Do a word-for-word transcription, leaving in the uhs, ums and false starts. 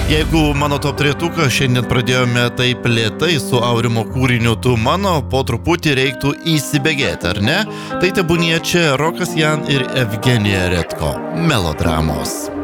Jeigu mano top trejetuką šiandien pradėjome taip lėtai su Aurimo kūriniu Tu mano, po truputį reiktų įsibėgėti, ar ne? Tai tebūnie čia Rokas Jan ir Evgenija Redko. Melodramos.